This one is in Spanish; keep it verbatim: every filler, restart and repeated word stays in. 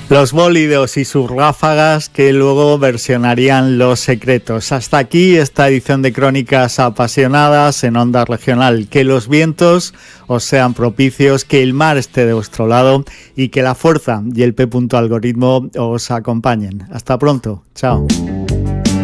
Los bólidos y sus ráfagas que luego versionarían Los Secretos. Hasta aquí esta edición de Crónicas Apasionadas en Onda Regional. Que los vientos os sean propicios, que el mar esté de vuestro lado y que la fuerza y el P. Algoritmo os acompañen. Hasta pronto. Chao.